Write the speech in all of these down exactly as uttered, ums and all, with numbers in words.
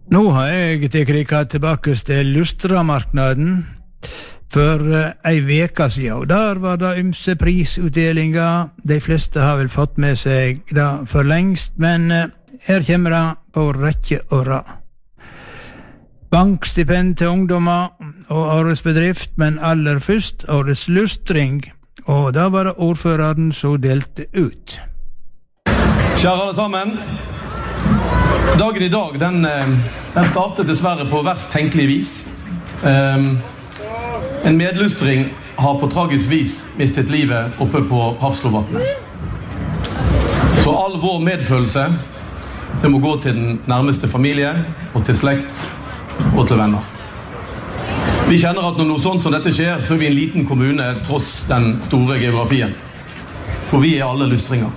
Nå har jeg tilkriket tilbake til Lustramarknaden for ei veka siden, og der var det ymse prisutdelinger. De fleste har vel fått med seg det for lengst, men her kommer det på rekke og rad. Bankstipend til ungdommer og årets bedrift, men aller først årets lustring, og da var det ordføreren som delte ut. Kjære alle sammen, dagen i dag, den, den startet dessverre på verst tenkelig vis. Um, en medlustring har på tragisk vis mistet livet oppe på Hafslovatnet. Så all vår medfølelse, det må gå til den nærmeste familie, og til slekt, og til venner. Vi kjenner at når noe sånt som dette skjer, så er vi en liten kommune tross den store geografien. For vi er alle lustringer.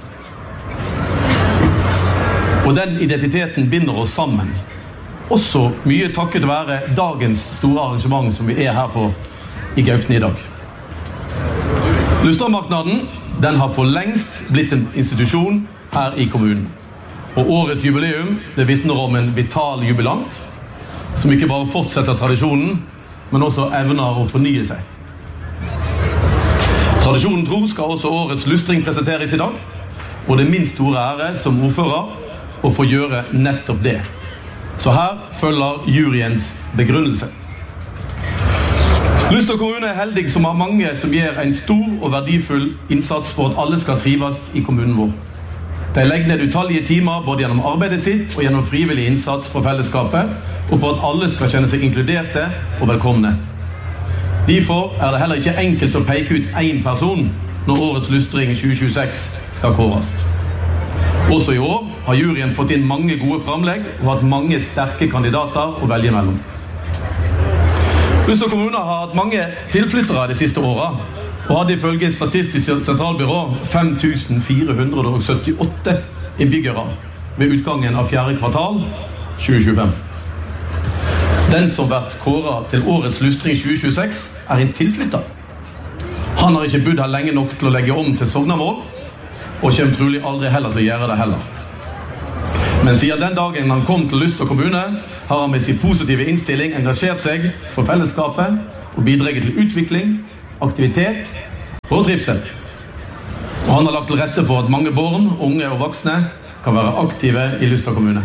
Og den identiteten binder oss sammen. Også mye takket være dagens store arrangement som vi er her for i Gaupne i dag. Lustramarknaden, den har for lengst blitt en institusjon her i kommunen. Og årets jubileum, det vitner om en vital jubilant, som ikke bare fortsetter tradisjonen, men også evner å fornye seg. Tradisjonen tro skal også årets lustring presenteres i dag, og det er min store ære som ordfører å få gjøre nettopp det. Så her følger juryens begrunnelse. Luster kommune er heldig som har mange som gjør en stor og verdifull innsats for at alle skal trives i kommunen vår. De legger ned utallige timer både gjennom arbeidet sitt og gjennom frivillig innsats for fellesskapet, og for at alle skal kjenne seg inkluderte og velkomne. Derfor er det heller ikke enkelt å peke ut én person når årets lustring tjue tjueseks skal kåres. Også i år har juryen fått inn mange gode framlegg og hatt mange sterke kandidater å velge mellom. Luster kommune har hatt mange tilflyttere de siste årene, og hadde ifølge Statistisk sentralbyrå fem tusen fire hundre syttiåtte innbyggere ved utgangen av fjerde kvartal tjue tjuefem. Den som vært kåret til årets lustring tjue tjueseks er en tilflytter. Han har ikke bodd her lenge nok til å legge om til sognamål, og kommer trolig aldri heller til å gjøre det heller. Men siden den dagen han kom til Luster kommune, har han med sin positive innstilling engasjert seg for fellesskapet og bidraget til utvikling, aktivitet og trivsel. Og han har lagt til rette for at mange barn, unge og voksne kan være aktive i Luster kommune.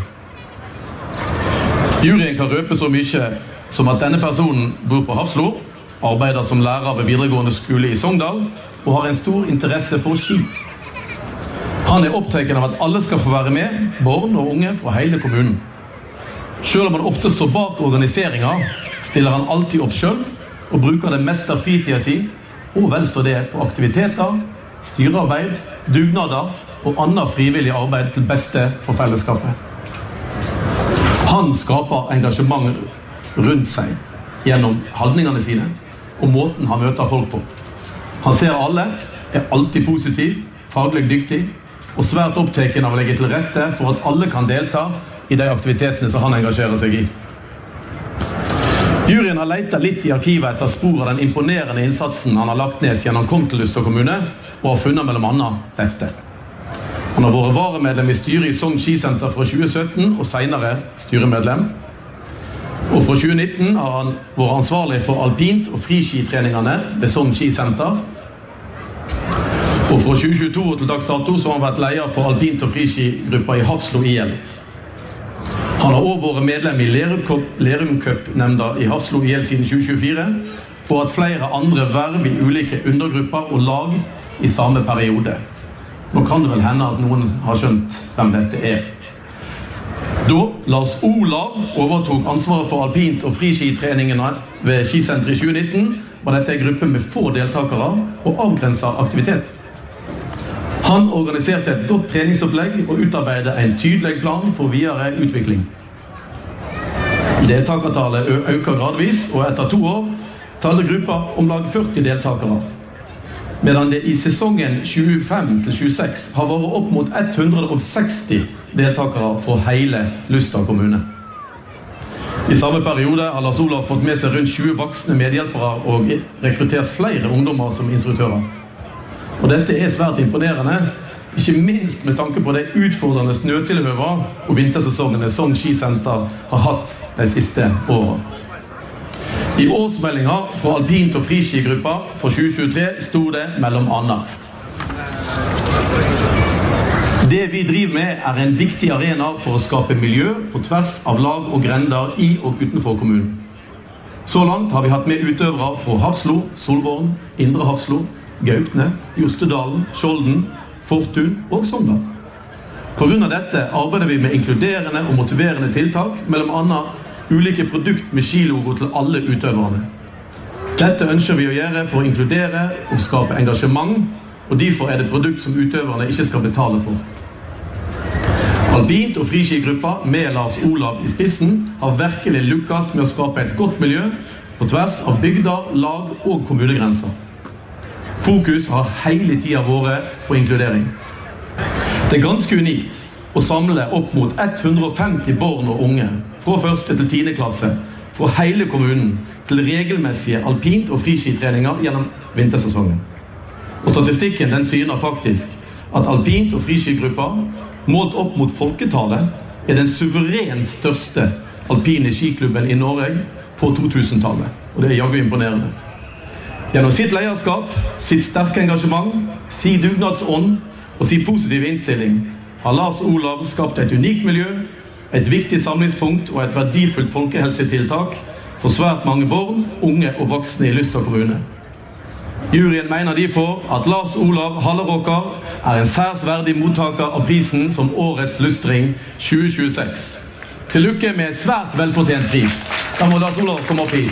Juryen kan røpe så mye som at denne personen bor på Hafslo, arbeider som lærer ved videregående skole i Sogndal og har en stor interesse for ski. Han er opptatt av at alle skal få være med, barn og unge fra hele kommunen. Selv om han ofte står bak organiseringen, stiller han alltid opp selv og bruker det meste av fritiden sin, og vel så det på aktiviteter, styrearbeid, dugnader og annet frivillig arbeid til beste for fellesskapet. Han skaper engasjement rundt seg gjennom holdningene sine og måten han møter folk på. Han ser alle, er alltid positiv, faglig dyktig, og svært opptatt av å legge til rette for at alle kan delta i de aktivitetene som han engasjerer seg i. Juryen har letet litt i arkivet etter spor av den imponerende innsatsen han har lagt ned siden han kom til Luster kommune, og har funnet mellom annet dette. Han har vært varemedlem i styret i Sogn Skisenter fra tjue sytten, og senere styremedlem. Og fra tjue nitten har han vært ansvarlig for alpint- og friskitreningene ved Sogn Skisenter. Og fra tjue tjueto til dags dato så har han vært leder for alpint- og friskigruppa i Hafslo I L. Han har også vært medlem i Lerum Cup-nemnda i Hafslo I L siden tjue tjuefire, og hatt flere andre verv i ulike undergrupper og lag i samme periode. Nå kan det vel hende at noen har skjønt hvem dette er. Da Lars Olav overtok ansvaret for alpint- og friskitreningene ved skisenteret i tjue nitten, var dette en gruppe med få deltakere og avgrenset aktivitet. Han organiserte et godt treningsopplegg og utarbeidet en tydelig plan for videre utvikling. Deltakertallet øker gradvis, og etter to år talte gruppa om lag førti deltakere. Medan det i sesongen tjuefem til tjueseks har vært opp mot hundre og seksti deltakere fra hele Luster kommune. I samme periode har Lars Olav fått med seg rundt tjue voksne medhjelpere og rekruttert flere ungdommer som instruktører. Og dette er svært imponerende, ikke minst med tanke på det utfordrende snøtilhøvet og vintersesongene Sogn Skisenter har hatt de siste årene. I årsmeldingen fra Alpint- og Friskigruppa for tjue tjuetre sto det mellom annet. Det vi driver med er en viktig arena for å skape miljø på tvers av lag og grender i og utenfor kommunen. Så langt har vi hatt med utøvere fra Hafslo, Solvorn, Indre Hafslo, Gaupne, Jostedalen, Skjolden, Fortun og Sogndal. På grunn av dette arbeider vi med inkluderende og motiverende tiltak, mellom annet ulike produkt med skilogo til alle utøverne. Dette ønsker vi å gjøre for å inkludere og skape engasjement, og derfor er det produkt som utøverne ikke skal betale for. Alpint- og Friskigruppa med Lars Olav i spissen har virkelig lykkes med å skape et godt miljø på tvers av bygder, lag og kommunegrenser. Fokus har hele tiden vært på inkludering. Det er ganske unikt å samle opp mot hundre og femti barn og unge fra første til tiende klasse fra hele kommunen til regelmessige alpint- og friskitreninger gjennom vintersesongen. Og statistikken den syner faktisk at alpint- og friskigruppa målt opp mot folketallet er den suverent største alpine skiklubben i Norge på totusentallet. Og det er jaggu imponerende. Gjennom sitt lederskap, sitt sterke engasjement, sin dugnadsånd og sin positive innstilling har Lars Olav skapt et unikt miljø, et viktig samlingspunkt og et verdifullt folkehelsetiltak for svært mange barn, unge og voksne i Lystra kommune. Juryen mener derfor at Lars Olav Halleråker er en særs verdig mottaker av prisen som Årets Lystring tjue tjueseks. Til lykke med en svært velfortjent pris. Da må Lars Olav komme opp hit.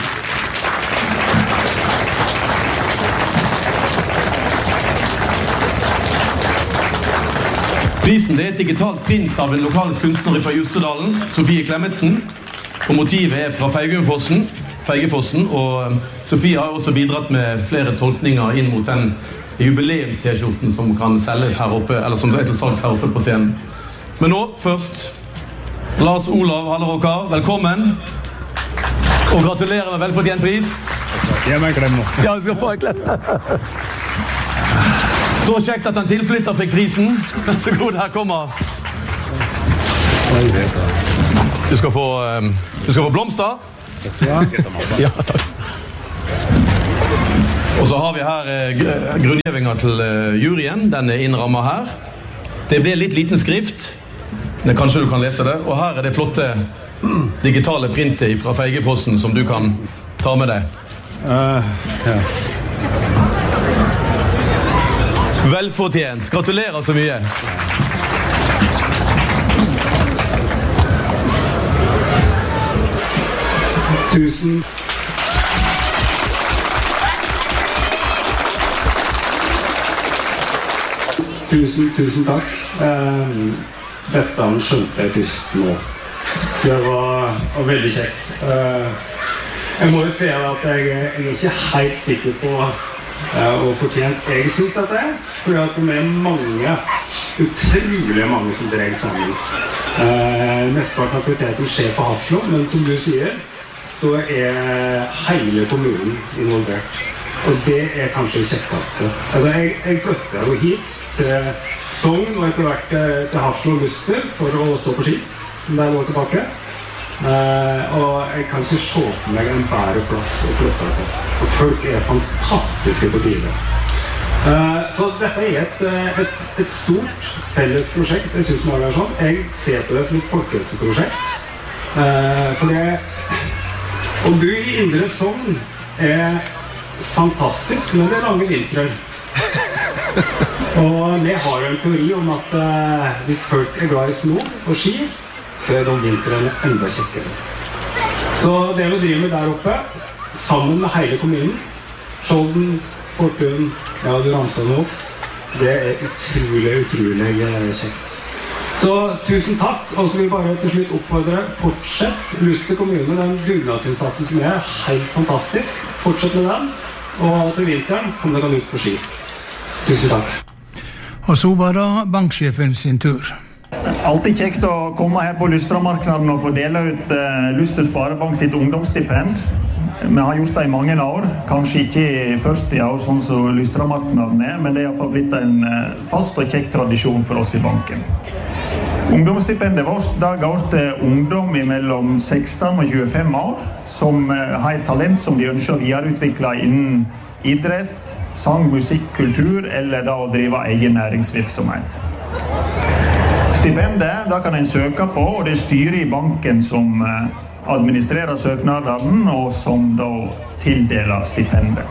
Prisen det er et digitalt print av en lokal kunstner fra Jostedalen, Sofie Klemmetsen, og motivet er fra Feigefossen, Feigefossen, og Sofie har også bidratt med flere tolkninger inn mot den jubileums-t-skjorten som kan selges her oppe, eller som er til salgs her oppe på scenen. Men nå, først, Lars Olav Halleråker, velkommen, og gratulerer med velfortjent pris. Gi meg en klem nå. Ja, vi skal få en klem. Så kjekt at en tilflytter fikk prisen. Så god, her kommer. Du skal få, um, du skal få blomster. Ja, takk. Og så har vi her eh, grunngjevinga til eh, juryen. Den er innrammet her. Det blir litt liten skrift. Men kanskje du kan lese det. Og her er det flotte digitale printet fra Feigefossen som du kan ta med deg. Uh, ja. Velfortjent. Gratulerer så mye. Tusen. Tusen, tusen takk. Um, dette skjønte jeg først nå. Så det var, var veldig kjekt. Uh, jeg må jo si at jeg, jeg er ikke helt sikker på uh, og fortjent jeg synes dette er, fordi at det er mange, utrolig mange som dreier sammen. Uh, Mesteparten av aktiviteten skjer på Hafslo, men som du sier, så er hele kommunen involvert. Og det er kanskje det kjekkeste. Altså, jeg, jeg flyttet jo hit til Sogn og etter hvert til Hafslo og Luster for å stå på ski, som der lå tilbake. Uh, og jeg kan ikke se for meg en bedre plass å flytte på. Og folk er fantastiske på bilen. Uh, så dette er et, et, et stort felles prosjekt, jeg synes det er sånn. Jeg ser på det som et folkehelseprosjekt. Uh, for det å bo i Indre Sogn er fantastisk, men det er lange vintrer. Og vi har jo en teori om at uh, hvis folk er glad i sno og ski, så er de vintrene enda kjekkere. Så det vi driver med der oppe, sammen med hele kommunen, Skjolden, Fortun, ja, du ramser nå, det er utrolig, utrolig kjekt. Så tusen takk, og så vil jeg bare til slutt oppfordre, fortsett Luster kommune, den dugnadsinnsatsen som er helt fantastisk. Fortsett med den, og til vinteren kommer dere ut på ski. Tusen takk. Og så var det banksjefen sin tur. Alltid kjekt å komme her på Lystramarknaden og få dele ut uh, Luster Sparebank sitt ungdomsstipend. Vi har gjort det i mange år, kanskje ikke i førti år, sånn som Lystramarknaden er, men det er i hvert fall blitt en fast og kjekk tradisjon for oss i banken. Ungdomsstipendet vårt da går til ungdom mellom seksten og tjuefem år, som har et talent som de ønsker å videreutvikle innen idrett, sang, musikk, kultur, eller da å drive egen næringsvirksomhet. Stipendet da kan en søke på, og det er styret i banken som administrerer søknaden, og som da tildeler stipendet.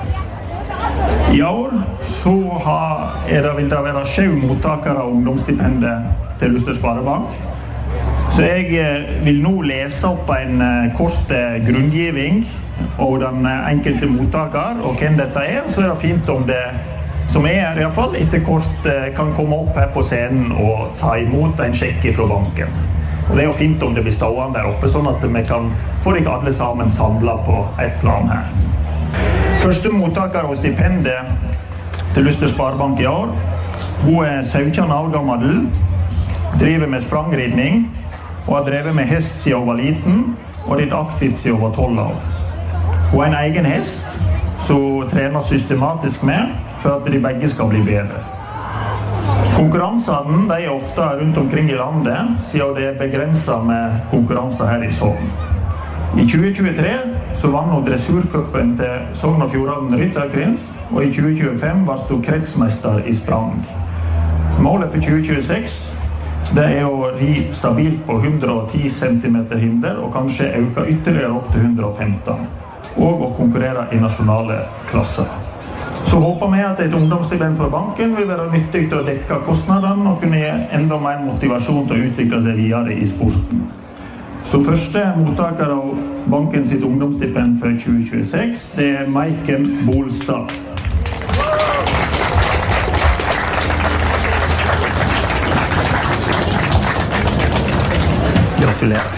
I år så har, er det, vil det være sju mottakere av ungdomsstipendet til Luster Sparebank. Så jeg vil nå lese opp en kort grunngiving og den enkelte mottaker, og hvem dette er. Så er det fint om det, som er her i hvert fall, etter kort kan komme opp her på scenen og ta imot en sjekk fra banken. Og det er jo fint om det blir stående der oppe, sånn at vi kan få dere alle sammen samlet på et plan her. Første mottaker av stipendet til Luster Sparebank i år, hun er sytten år gammel, driver med sprangridning, og har drevet med hest siden hun var liten, og litt aktivt siden hun var tolv år. Hun er en egen hest, som hun trener systematisk med, for at de begge skal bli bedre. Konkurransene de er ofte rundt omkring i landet, siden det er begrenset med konkurranser her i Sogn. I tjue tjuetre så vann hun dressurcupen til Sogn og Fjordane Rytterkrins, og i tjue tjuefem ble hun kretsmester i sprang. Målet for tjue tjueseks det er å ri stabilt på hundre og ti centimeter hinder, og kanskje øke ytterligere opp til hundre og femten, og å konkurrere i nasjonale klasser. Så håper vi at et ungdomsstipend for banken vil være nyttig til å dekke kostnadene og kunne gi enda mer motivasjon til å utvikle seg videre i sporten. Så første mottaker av banken sitt ungdomsstipend for tjue tjueseks, det er Maiken Bolstad. Gratulerer.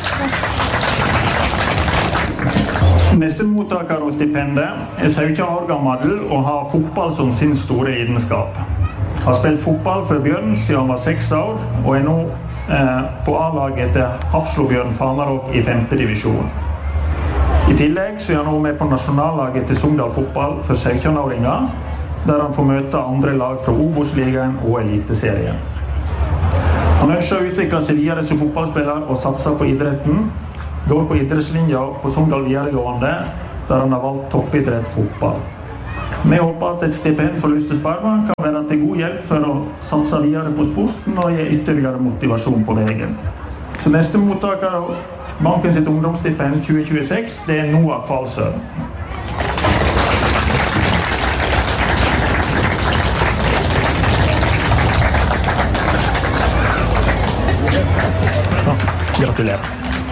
Neste mottaker av stipendet er sytten år gammel og har fotball som sin store lidenskap. Har spilt fotball for Bjørn siden han var seks år, og er nå eh, på A-laget til Hafslobjørn Fanarok i femte divisjon. I tillegg så er han nå med på nasjonallaget til Sogndal fotball for sytten-åringer, der han får møte andre lag fra Obos-ligaen og Eliteserien. Han ønsker å utvikle seg videre som fotballspiller og satser på idretten. Går på idrettslinja på Sogndal videregående, der han har valgt toppidrett fotball. Vi håper at et stipend for Luster Sparebank kan være til god hjelp for å satse videre på sporten og gi ytterligere motivasjon på veien. Så neste mottaker av banken sitt ungdomsstipend tjue tjueseks, det er Noah Kvalsø. Gratulerer.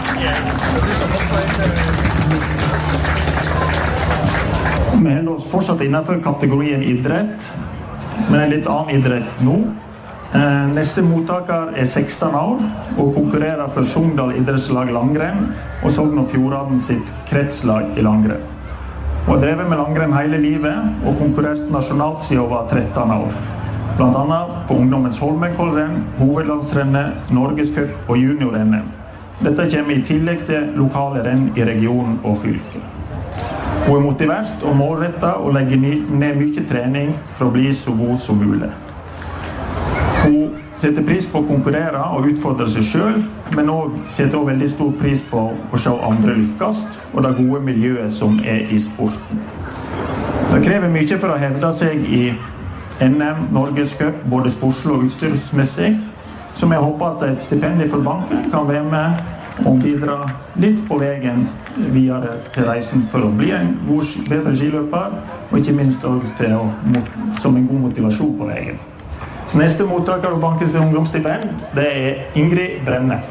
Vi holder oss fortsatt innenfor kategorien idrett, men en litt annen idrett nå. Neste mottaker er seksten år og konkurrerer for Sogndal idrettslag langrenn og Sogn og Fjordane sitt kretslag i langrenn. Hun har drevet med langrenn hele livet og konkurrert nasjonalt siden hun var tretten år. Blant annet på ungdommens Holmenkollrenn, hovedlandsrennet, Norgescup og juniorrennet. Dette kommer i tillegg til lokale renn i regionen og fylket. Hun er motivert og målrettet og legger ned mye trening for å bli så god som mulig. Hun setter pris på å konkurrere og utfordre seg selv, men også setter også veldig stor pris på å se andre lykkes og det gode miljøet som er i sporten. Det krever mye for å hevde seg i N M, Norgescup, både sportslig og utstyrsmessig, så jeg håper at et stipend for banken kan være med og bidra litt på veien videre til reisen for å bli en god, bedre skiløper, og ikke minst også til å, som en god motivasjon på veien. Så neste mottaker av bankens ungdomsstipend, det er Ingrid Brenne.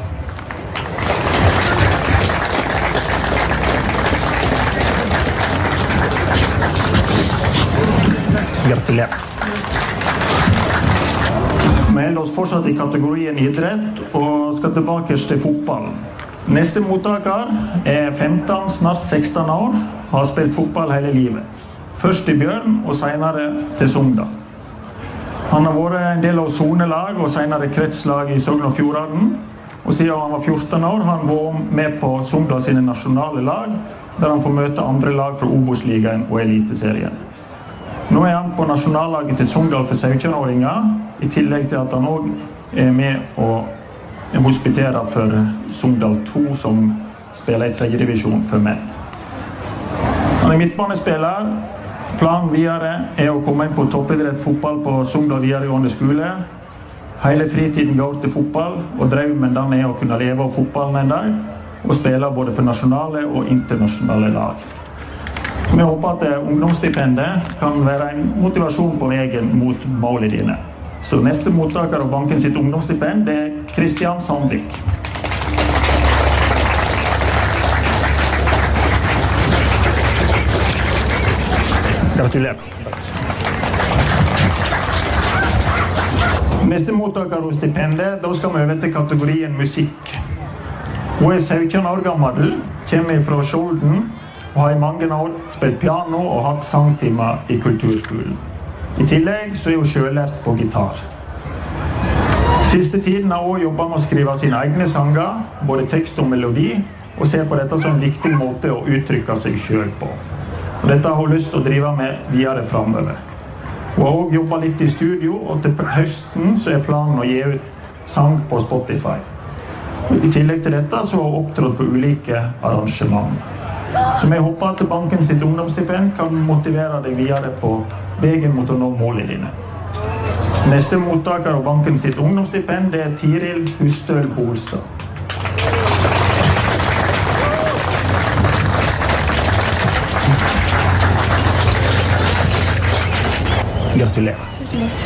Gratulerer. Vi holder oss fortsatt i kategorien idrett og skal tilbake til fotball. Neste mottaker er femten, snart seksten år, og har spilt fotball hele livet. Først i Bjørn og senere til Sogndal. Han har vært en del av sonelag og senere kretslag i Sogn og Fjordane, og siden han var fjorten år har han vært med på Sogndal sine nasjonale lag der han får møte andre lag fra Obos-ligaen og Eliteserien. Nå er han på nasjonallaget til Sogndal for sytten-åringer, i tillegg til at han også er med og hospiterer for Sogndal to, som spiller i tredje divisjon for menn. Han er midtbanespiller. Planen videre er å komme inn på toppidrett fotball på Sogndal videregående skole. Hele fritiden går til fotball, og drømmen den er å kunne leve av fotballen en dag, og spille både for nasjonale og internasjonale lag. Så vi håper at ungdomsstipendet kan være en motivasjon på veien mot målene dine. Så neste mottaker av banken sitt ungdomsstipend det er Kristian Sandvik. Gratulerer. Neste mottaker av stipendet, da skal vi over til kategorien musikk. Hun er sytten år gammel, kommer fra Skjolden, og har i mange år spilt piano og hatt sangtimer i kulturskolen. I tillegg så er hun selvlært på gitar. Siste tiden har hun jobbet med å skrive sine egne sanger, både tekst og melodi, og ser på dette som en viktig måte å uttrykke seg selv på. Og dette har hun lyst til å drive med videre fremover. Hun har også jobbet litt i studio, og til høsten så er planen å gi ut sang på Spotify. I tillegg til dette så har hun opptrådt på ulike arrangement. Så vi håper at banken sitt ungdomsstipend kan motivere deg videre på veien mot å nå målene dine. Neste mottaker av banken sitt ungdomsstipend det er Tiril Hustøl Bolstad. Gratulerer. Tusen takk.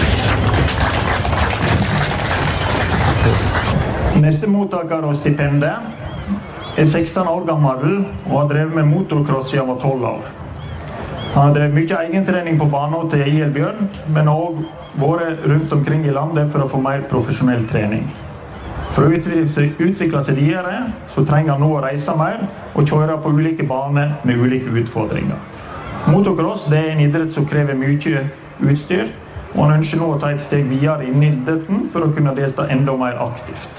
Neste mottaker av stipendet er seksten år gammel og har drevet med motocross siden han var tolv år. Han har drevet mye egentrening på banen til I L Bjørn, men har også vært rundt omkring i landet for å få mer profesjonell trening. For å utvikle seg, utvikle seg videre, så trenger han nå å reise mer og kjøre på ulike baner med ulike utfordringer. Motocross det er en idrett som krever mye utstyr, og han ønsker nå å ta et steg videre inn i idretten for å kunne delta enda mer aktivt.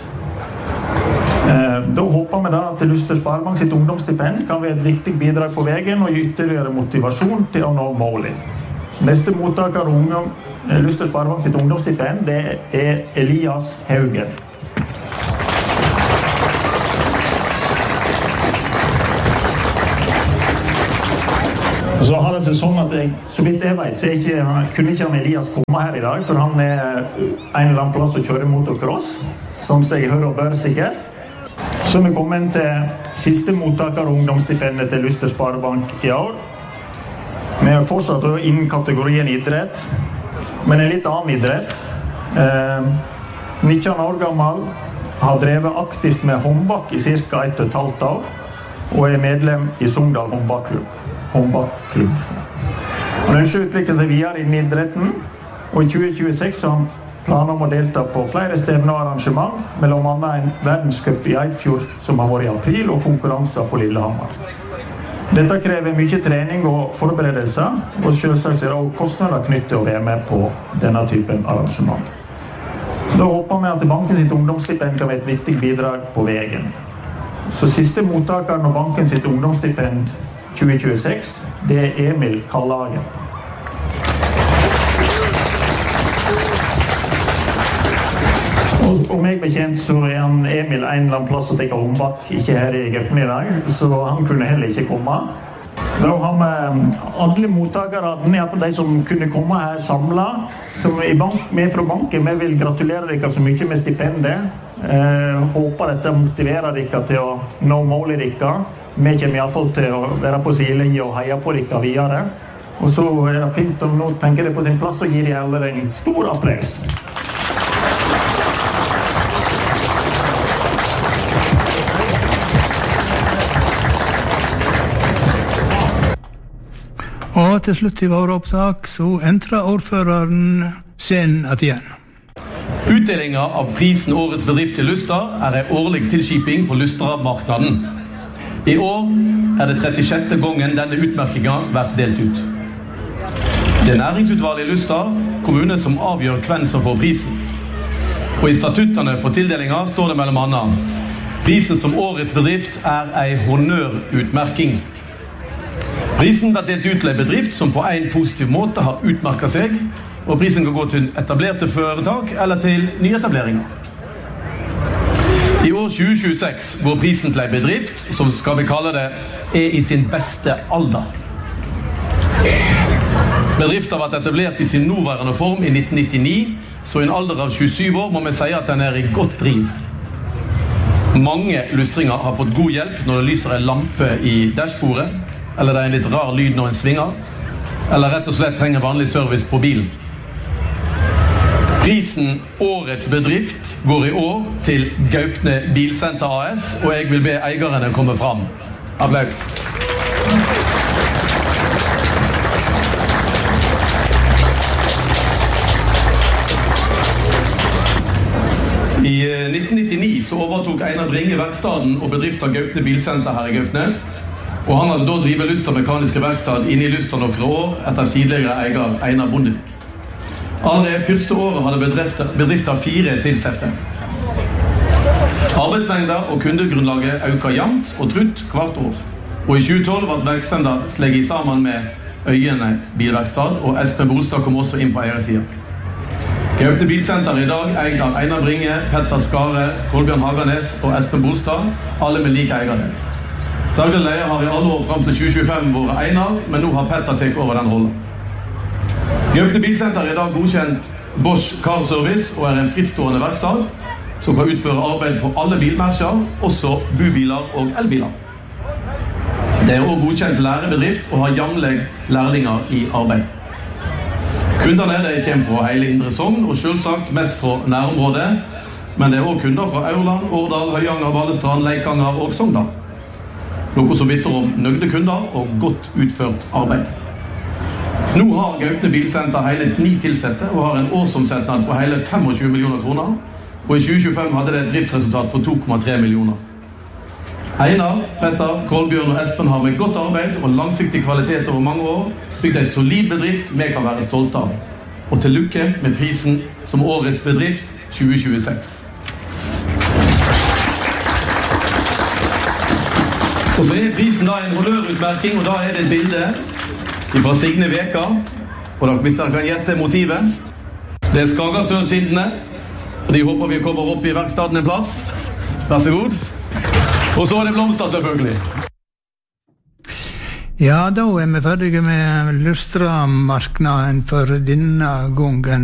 Da håper vi da at Luster Sparebank sitt ungdomsstipend kan være et viktig bidrag på veien og gi ytterligere motivasjon til å nå målet. Neste mottaker av Luster Sparebank sitt ungdomsstipend det er Elias Haugen. Så har det seg sånn at jeg, så vidt jeg vet, så ikke, kunne ikke han Elias komme her i dag, for han er en eller annen plass å kjøre motocross, som seg hører og bør sikkert. Så vi kommer inn til siste mottaker av ungdomsstipendet til Luster Sparebank i år. Vi har fortsatt innen kategorien idrett, men en litt annen idrett. Eh, nitten år gammel, har drevet aktivt med håndbak i cirka ett og et halvt år, og er medlem i Sogndal håndbakklubb. håndbakklubb. Han ønsker å utvikle seg videre innen idretten, og i tjue tjueseks har han planer om å delta på flere stevner og arrangement, mellom annet en verdenscup i Eidfjord som har vært i april, og konkurranser på Lillehammer. Dette krever mye trening og forberedelser, og selvsagt er det også kostnader knyttet å være med på denne typen arrangement. Så da håper vi at banken sitt ungdomsstipend kan være et viktig bidrag på veien. Så siste mottakeren av banken sitt ungdomsstipend tjue tjueseks, det er Emil Kallagen. Og om jeg bekjent så er han Emil en eller annen plass å tenke håndbak, ikke her i Gaupen i dag, så han kunne heller ikke komme. Da har vi alle mottakere, i hvert fall de som kunne komme her samlet, som er med fra banken. Vi vil gratulere dere så mye med stipendet. Eh, håper dette motiverer dere til å nå målet dere. Vi kommer i hvert fall til å være på sidelinje og heie på dere videre. Og så er det fint om nå tenker det på sin plass og gir de alle en stor applaus. Og til slutt i våre opptak så entrer ordføreren scenen at igjen. Utdelingen av prisen Årets bedrift til Luster er en årlig tilskiping på Luster-marknaden. I år er det trettisjette gangen denne utmerkingen vært delt ut. Det er næringsutvalget i Luster kommune som avgjør hvem som får prisen. Og i statuttene for tildelingen står det mellom annet: Prisen som årets bedrift er en honnørutmerking. Prisen blir delt ut til en bedrift som på en positiv måte har utmerket seg, og prisen kan gå til etablerte foretak eller til nyetableringer. I år tjue tjueseks går prisen til en bedrift som, skal vi kalle det, er i sin beste alder. Bedriften har vært etablert i sin nåværende form i nitten nittini, så i en alder av tjuesyv år må vi si at den er i godt driv. Mange lustringer har fått god hjelp når det lyser en lampe i dashbordet, eller det er en litt rar lyd når en svinger, eller rett og slett trenger vanlig service på bilen. Prisen Årets bedrift går i år til Gaupne Bilsenter A S, og jeg vil be eierne komme fram. Applaus. I nitten nittini så overtok Einar Bringe verkstaden og bedriften Gaupne Bilsenter her i Gaupne, og han hadde da drivet Lystad mekaniske verkstad inne i Lystad noen år etter tidligere eier Einar Bondevik. Allerede første året hadde bedriften, bedriften fire tilsette. Arbeidsmengder og kundegrunnlaget øker jevnt og trutt hvert år, og i tjue tolv ble verksteden slegget sammen med Øyene Bilverkstad, og Espen Bolstad kom også inn på eiersiden. Gaupne Bilsenter i dag eier av Einar Bringe, Petter Skare, Kolbjørn Haganes og Espen Bolstad, alle med like eiere. Daglig leder har i alle år frem til tjue tjuefem vært Einar, men nå har Petter tatt over den rollen. Gaupne Bilsenter er i dag godkjent Bosch Car Service og er en frittstående verkstad som kan utføre arbeid på alle bilmerker, også bubiler og elbiler. Det er også godkjent lærebedrift og har jevnlig lærlinger i arbeid. Kundene de kommer fra hele Indre Sogn og selvsagt mest fra nærområdet, men det er også kunder fra Aurland, Årdal, Høyanger, Balestrand, Leikanger og Sogndal. Noe som vitner om nøgde kunder og godt utført arbeid. Nå har Gaupne Bilsenter hele ni tilsette og har en årsomsetning på hele tjuefem millioner kroner, og i tjue tjuefem hadde det et driftsresultat på to komma tre millioner. Einar, Petter, Kolbjørn og Espen har med godt arbeid og langsiktig kvalitet over mange år bygd en solid bedrift vi kan være stolte av. Og til lykke med prisen som Årets bedrift tjue tjueseks. Og så er prisen da en honnørutmerking, og da er det et bilde fra Signe Veka, og da, hvis dere kan gjette motivet, det er Skagastølstintene, og de håper vi kommer opp i verkstaden en plass. Vær så god. Og så er det blomster selvfølgelig. Ja, da er vi ferdige med Lustramarknaden for denne gangen.